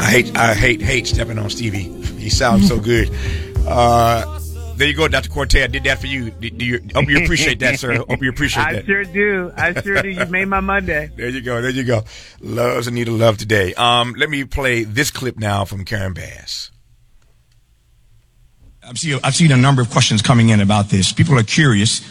hate stepping on Stevie. He sounds so good. There you go, Dr. Cortez. I did that for you. Hope you appreciate that, sir. Hope you appreciate that. I sure do. You made my Monday. There you go. Loves Anita Love today. Let me play this clip now from Karen Bass. I've seen a number of questions coming in about this. People are curious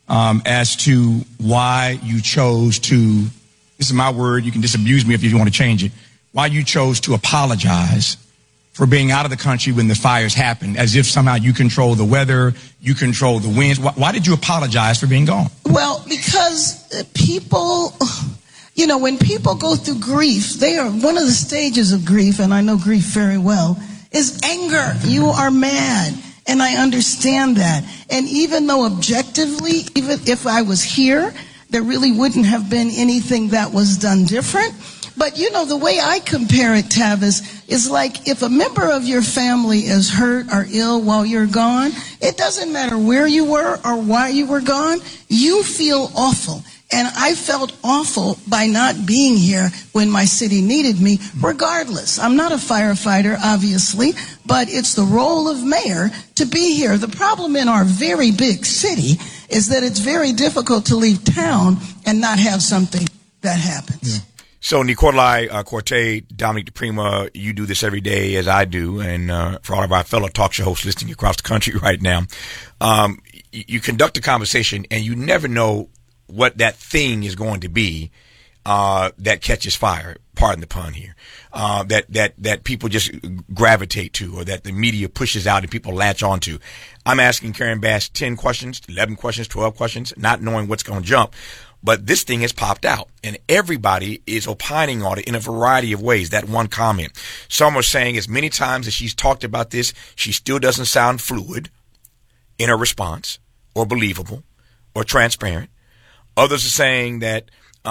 as to why you chose to, this is my word, you can disabuse me if you want to change it, why you chose to apologize for being out of the country when the fires happened, as if somehow you control the weather, you control the winds. Why did you apologize for being gone? Well, because people, when people go through grief, one of the stages of grief, and I know grief very well, is anger. You are mad. And I understand that. And even though objectively, even if I was here, there really wouldn't have been anything that was done different. But, the way I compare it, Tavis, is like if a member of your family is hurt or ill while you're gone, it doesn't matter where you were or why you were gone, you feel awful. And I felt awful by not being here when my city needed me, regardless. I'm not a firefighter, obviously, but it's the role of mayor to be here. The problem in our very big city is that it's very difficult to leave town and not have something that happens. Yeah. So, Nicolai Cortez, Dominique DePrima, you do this every day as I do, and for all of our fellow talk show hosts listening across the country right now, you conduct a conversation and you never know what that thing is going to be that catches fire, pardon the pun here, that people just gravitate to, or that the media pushes out and people latch onto. I'm asking Karen Bass 10 questions, 11 questions, 12 questions, not knowing what's going to jump. But this thing has popped out, and everybody is opining on it in a variety of ways. That one comment. Some are saying as many times as she's talked about this, she still doesn't sound fluid in her response, or believable, or transparent. Others are saying that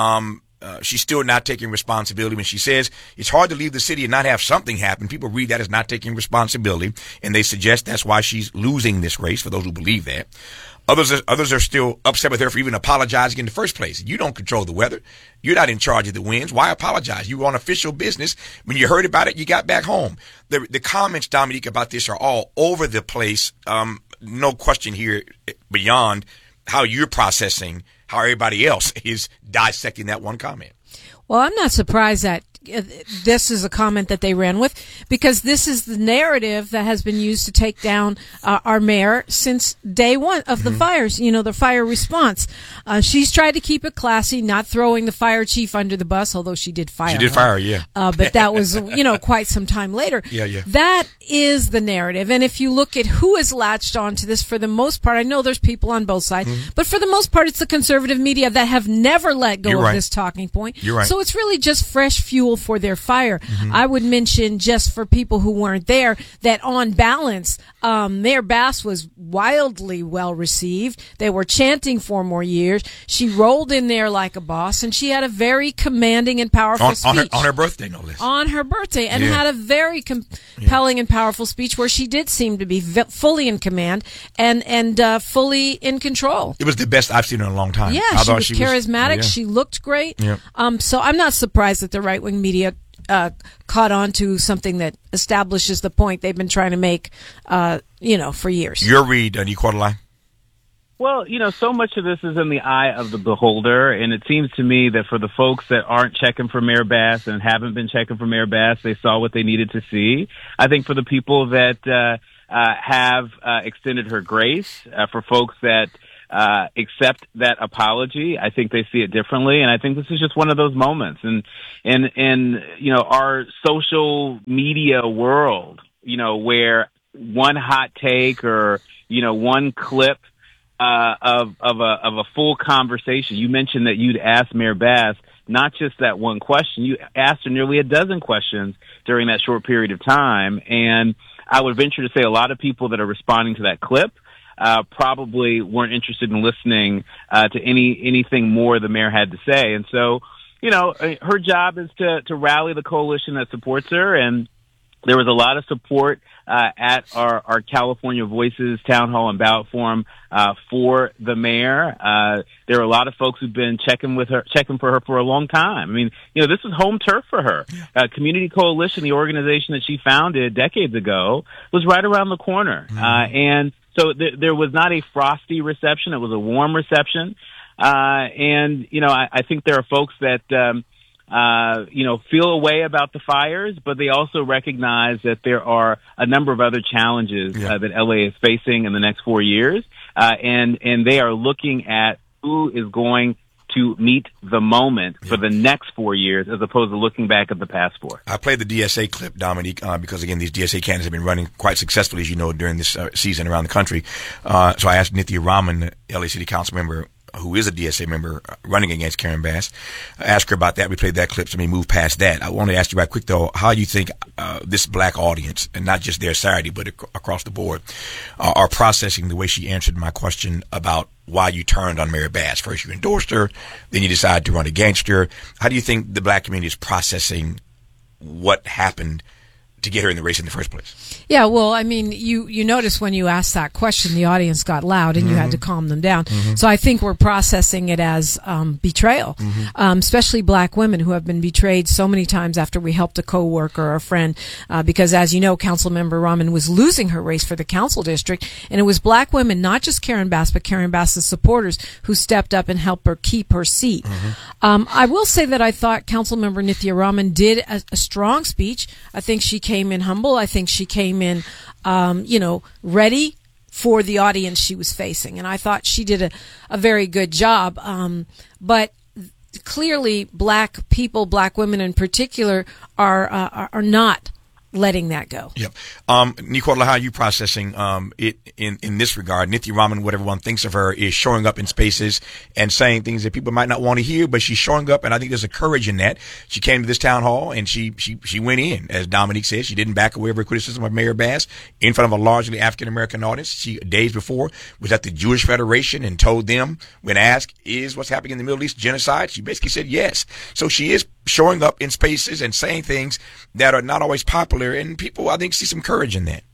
she's still not taking responsibility. When she says it's hard to leave the city and not have something happen, people read that as not taking responsibility, and they suggest that's why she's losing this race, for those who believe that. Others are still upset with her for even apologizing in the first place. You don't control the weather. You're not in charge of the winds. Why apologize? You were on official business. When you heard about it, you got back home. The comments, Dominique, about this are all over the place. No question here beyond how you're processing how everybody else is dissecting that one comment. Well, I'm not surprised that this is a comment that they ran with, because this is the narrative that has been used to take down our mayor since day one of the fires, the fire response. She's tried to keep it classy, not throwing the fire chief under the bus, although she did fire. She did fire, yeah. But that was, quite some time later. Yeah. That is the narrative. And if you look at who has latched onto this, for the most part, I know there's people on both sides, but for the most part, it's the conservative media that have never let go of this talking point. You're right. So it's really just fresh fuel for their fire. I would mention, just for people who weren't there, that on balance, Mayor Bass was wildly well received. They were chanting 4 more years. She rolled in there like a boss, and she had a very commanding and powerful speech. On her birthday, no less. On her birthday, and had a very compelling and powerful speech where she did seem to be fully in command and fully in control. It was the best I've seen her in a long time. Yeah, she was charismatic. She looked great. Yeah. So I'm not surprised that the right-wing media caught on to something that establishes the point they've been trying to make, for years. Your read, Nicolai. Well, so much of this is in the eye of the beholder, and it seems to me that for the folks that aren't checking for Mayor Bass and haven't been checking for Mayor Bass, they saw what they needed to see. I think for the people that have extended her grace, for folks that accept that apology, I think they see it differently, and I think this is just one of those moments. And in our social media world, where one hot take or one clip of a full conversation. You mentioned that you'd asked Mayor Bass not just that one question. You asked her nearly a dozen questions during that short period of time, and I would venture to say a lot of people that are responding to that clip probably weren't interested in listening to anything more the mayor had to say. And so, her job is to rally the coalition that supports her, and There was a lot of support at our California Voices town hall and ballot forum for the mayor. There are a lot of folks who've been checking for her for a long time. I mean, this is home turf for her. Community Coalition, the organization that she founded decades ago, was right around the corner. And so there was not a frosty reception. It was a warm reception. And I think there are folks that feel a way about the fires, but they also recognize that there are a number of other challenges that LA is facing in the next 4 years, and they are looking at who is going to meet the moment for the next 4 years, as opposed to looking back at the past 4. I played the DSA clip, Dominique, because again, these DSA candidates have been running quite successfully, as you know, during this season around the country. So I asked Nithya Raman, the LA City Council member, who is a DSA member running against Karen Bass. I asked her about that. We played that clip, so we move past that. I want to ask you right quick, though, how you think this black audience, and not just there Saturday, but across the board, are processing the way she answered my question about why you turned on Mayor Bass. First you endorsed her, then you decided to run against her. How do you think the black community is processing what happened to get her in the race in the first place? Yeah, well, I mean, you notice when you asked that question, the audience got loud and you had to calm them down. So I think we're processing it as betrayal, especially black women who have been betrayed so many times after we helped a coworker or a friend, because as you know, Councilmember Raman was losing her race for the council district, and it was black women, not just Karen Bass, but Karen Bass's supporters, who stepped up and helped her keep her seat. I will say that I thought Councilmember Nithya Raman did a strong speech. I think she came in humble. I think she came in, ready for the audience she was facing. And I thought she did a very good job. But clearly black people, black women in particular, are not letting that go. Yep. Nicola, how are you processing it in this regard? Nithya Raman, what everyone thinks of her, is showing up in spaces and saying things that people might not want to hear, but she's showing up, and I think there's a courage in that. She came to this town hall and she went in, as Dominique said. She didn't back away of her criticism of Mayor Bass in front of a largely African American audience. She, days before, was at the Jewish Federation and told them, when asked, is what's happening in the Middle East genocide? She basically said yes. So she is showing up in spaces and saying things that are not always popular, and people, I think, see some courage in that.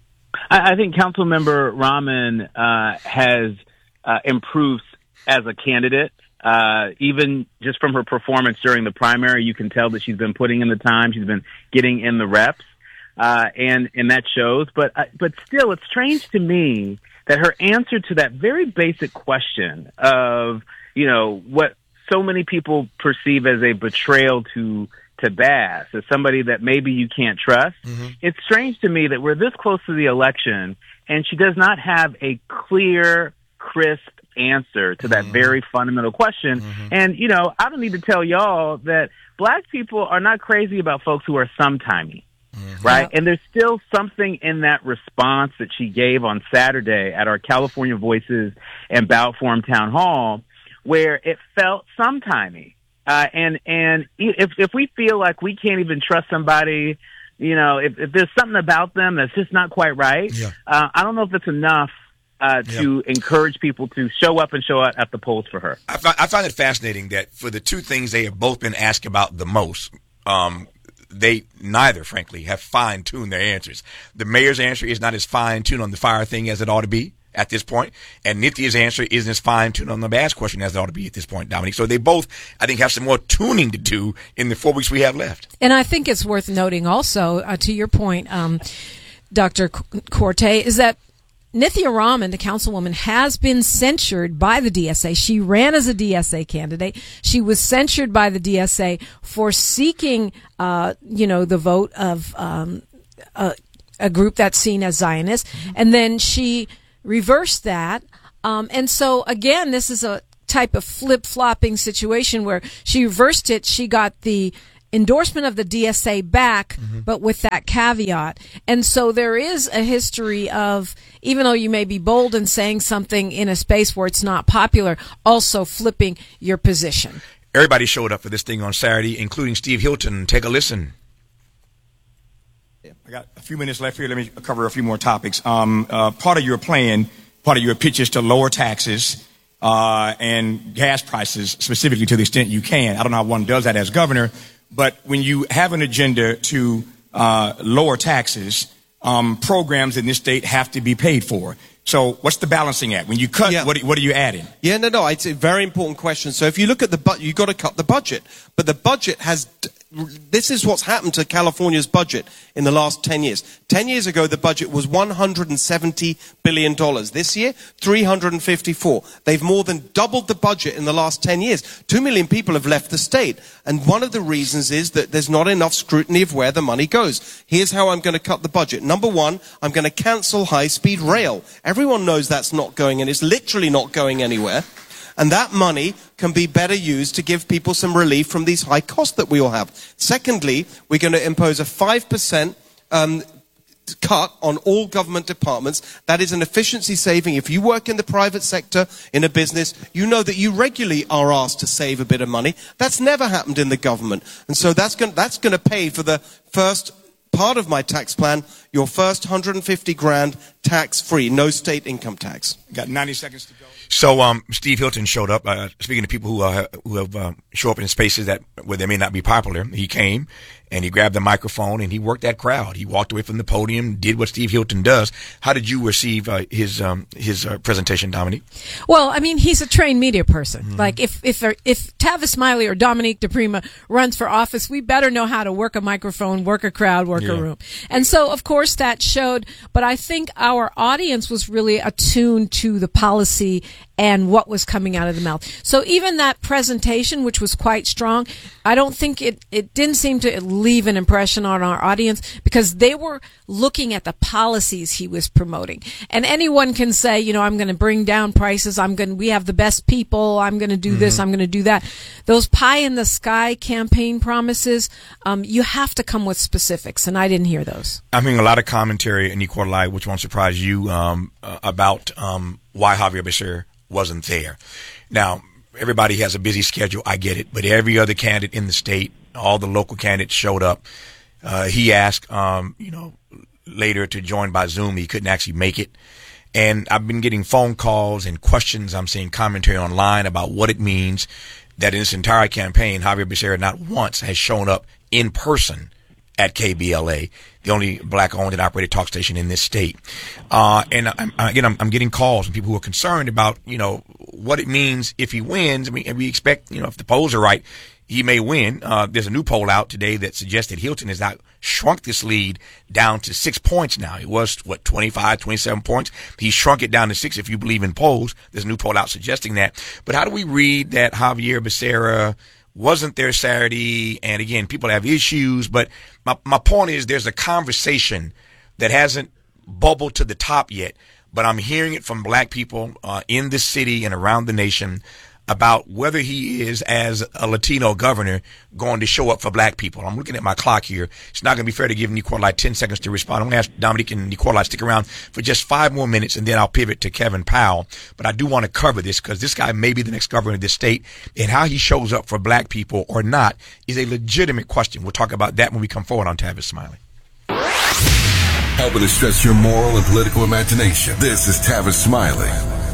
I think Councilmember Raman has improved as a candidate. Even just from her performance during the primary, you can tell that she's been putting in the time. She's been getting in the reps, and that shows. But still, it's strange to me that her answer to that very basic question of, what so many people perceive as a betrayal to Bass, as somebody that maybe you can't trust. It's strange to me that we're this close to the election and she does not have a clear, crisp answer to that very fundamental question. And, I don't need to tell y'all that black people are not crazy about folks who are sometimey. Right. And there's still something in that response that she gave on Saturday at our California Voices and Ballot Forum Town Hall, where it felt sometimey. And if we feel like we can't even trust somebody, if there's something about them that's just not quite right, I don't know if it's enough to encourage people to show up and show out at the polls for her. I find it fascinating that for the two things they have both been asked about the most, they neither, frankly, have fine-tuned their answers. The mayor's answer is not as fine-tuned on the fire thing as it ought to be at this point, and Nithya's answer isn't as fine-tuned on the Bass question as it ought to be at this point, Dominique. So they both, I think, have some more tuning to do in the 4 weeks we have left. And I think it's worth noting also, to your point, Dr. Corte, is that Nithya Raman, the councilwoman, has been censured by the DSA. She ran as a DSA candidate. She was censured by the DSA for seeking, the vote of a group that's seen as Zionist. And then she reversed that. And so, again, this is a type of flip-flopping situation where she reversed it. She got the endorsement of the DSA back, but with that caveat. And so there is a history of, even though you may be bold in saying something in a space where it's not popular, also flipping your position. Everybody showed up for this thing on Saturday, including Steve Hilton. Take a listen. I got a few minutes left here. Let me cover a few more topics. Part of your plan, part of your pitch is to lower taxes and gas prices, specifically to the extent you can. I don't know how one does that as governor, but when you have an agenda to lower taxes, programs in this state have to be paid for. So what's the balancing act? When you cut, what are you adding? Yeah, no, it's a very important question. So if you look at the budget, you've got to cut the budget. But the budget this is what's happened to California's budget in the last 10 years. 10 years ago, the budget was $170 billion. This year, $354. They've more than doubled the budget in the last 10 years. 2 million people have left the state. And one of the reasons is that there's not enough scrutiny of where the money goes. Here's how I'm going to cut the budget. Number one, I'm going to cancel high-speed rail. Everyone knows that's not going, and it's literally not going anywhere. And that money can be better used to give people some relief from these high costs that we all have. Secondly, we're going to impose a 5% cut on all government departments. That is an efficiency saving. If you work in the private sector, in a business, you know that you regularly are asked to save a bit of money. That's never happened in the government. And so that's going to pay for the first part of my tax plan, your first $150,000 tax-free, no state income tax. Got 90 seconds to go. So, Steve Hilton showed up. Speaking to people who have show up in spaces where they may not be popular, he came and he grabbed the microphone and he worked that crowd. He walked away from the podium, did what Steve Hilton does. How did you receive his presentation, Dominique? Well, I mean, he's a trained media person. Mm-hmm. Like if Tavis Smiley or Dominique DiPrima runs for office, we better know how to work a microphone, work a crowd, work a room. And so, of course, that showed. But I think our audience was really attuned to the policy and what was coming out of the mouth. So even that presentation, which was quite strong, I don't think it didn't seem to leave an impression on our audience because they were looking at the policies he was promoting. And anyone can say, I'm going to bring down prices. We have the best people. I'm going to do this. I'm going to do that. Those pie in the sky campaign promises, you have to come with specifics. And I didn't hear those. I'm hearing a lot of commentary in Equal Life, which won't surprise you, about why Javier Becerra wasn't there. Now, everybody has a busy schedule. I get it. But every other candidate in the state, all the local candidates showed up. He asked, later to join by Zoom. He couldn't actually make it. And I've been getting phone calls and questions. I'm seeing commentary online about what it means that in this entire campaign, Javier Becerra not once has shown up in person at KBLA, the only black-owned and operated talk station in this state. And I'm getting calls from people who are concerned about, what it means if he wins. I mean, we expect, if the polls are right, he may win. There's a new poll out today that suggests that Hilton has now shrunk this lead down to 6 points now. It was, 25, 27 points. He shrunk it down to 6 if you believe in polls. There's a new poll out suggesting that. But how do we read that Javier Becerra wasn't there Saturday? And again, people have issues, but my point is there's a conversation that hasn't bubbled to the top yet, but I'm hearing it from black people in this city and around the nation about whether he is, as a Latino governor, going to show up for black people. I'm looking at my clock here. It's not going to be fair to give Nicolai 10 seconds to respond. I'm going to ask Dominique and Nicolai stick around for just 5 more minutes, and then I'll pivot to Kevin Powell. But I do want to cover this because this guy may be the next governor of this state, and how he shows up for black people or not is a legitimate question. We'll talk about that when we come forward on Tavis Smiley. Helping to stretch your moral and political imagination. This is Tavis Smiley.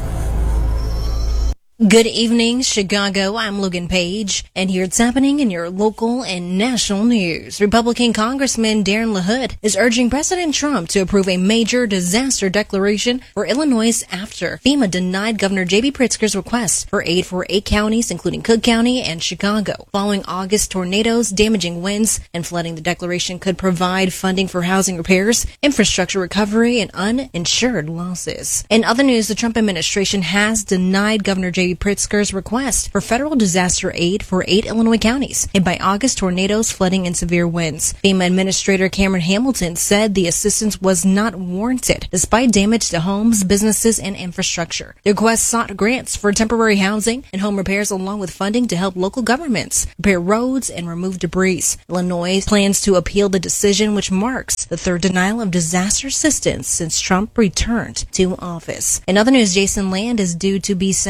Good evening, Chicago. I'm Logan Page, and here's what's happening in your local and national news. Republican Congressman Darren LaHood is urging President Trump to approve a major disaster declaration for Illinois after FEMA denied Governor J.B. Pritzker's request for aid for 8 counties, including Cook County and Chicago. Following August tornadoes, damaging winds, and flooding, the declaration could provide funding for housing repairs, infrastructure recovery, and uninsured losses. In other news, the Trump administration has denied Governor J.B. Pritzker's request for federal disaster aid for 8 Illinois counties hit by August tornadoes, flooding, and severe winds. FEMA Administrator Cameron Hamilton said the assistance was not warranted, despite damage to homes, businesses, and infrastructure. The request sought grants for temporary housing and home repairs, along with funding to help local governments repair roads and remove debris. Illinois plans to appeal the decision, which marks the 3rd denial of disaster assistance since Trump returned to office. In other news, Jason Land is due to be sentenced to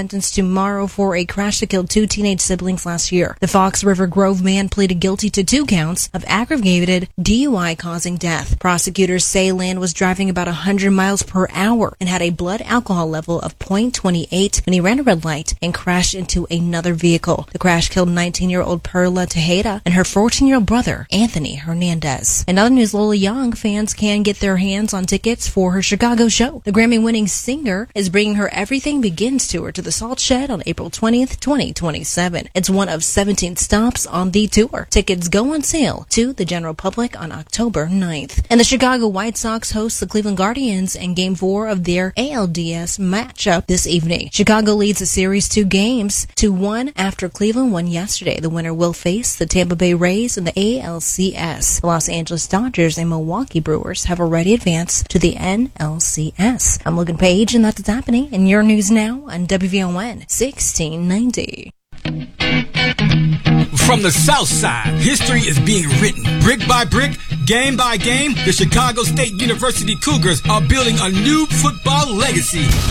tomorrow for a crash that killed 2 teenage siblings last year. The Fox River Grove man pleaded guilty to 2 counts of aggravated DUI causing death. Prosecutors say Land was driving about 100 miles per hour and had a blood alcohol level of 0.28 when he ran a red light and crashed into another vehicle. The crash killed 19-year-old Perla Tejeda and her 14-year-old brother, Anthony Hernandez. In other news, Lola Young fans can get their hands on tickets for her Chicago show. The Grammy-winning singer is bringing her Everything Begins tour to the Salt Shed on April 20th, 2027. It's one of 17 stops on the tour. Tickets go on sale to the general public on October 9th. And the Chicago White Sox host the Cleveland Guardians in Game 4 of their ALDS matchup this evening. Chicago leads the series 2-1 after Cleveland won yesterday. The winner will face the Tampa Bay Rays in the ALCS. The Los Angeles Dodgers and Milwaukee Brewers have already advanced to the NLCS. I'm Logan Page, and that's what's happening in your news now on WVON 1690. From the South Side, history is being written. Brick by brick, game by game, the Chicago State University Cougars are building a new football legacy.